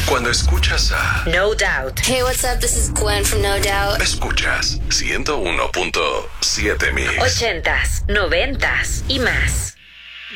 Cuando escuchas a No Doubt. Hey, what's up? This is Gwen from No Doubt. escuchas 101.7 Mix. 80s, 90s y más.